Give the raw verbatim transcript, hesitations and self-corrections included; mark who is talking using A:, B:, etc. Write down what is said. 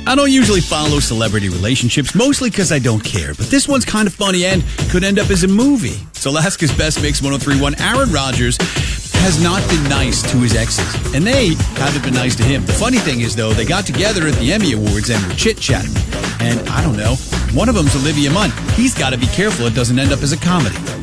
A: I don't usually follow celebrity relationships, mostly because I don't care. But this one's kind of funny and could end up as a movie. So Alaska's Best Mix one oh three point one, Aaron Rodgers has not been nice to his exes, and they haven't been nice to him. The funny thing is, though, they got together at the Emmy Awards and were chit-chatting. And I don't know, one of them's Olivia Munn. He's got to be careful it doesn't end up as a comedy.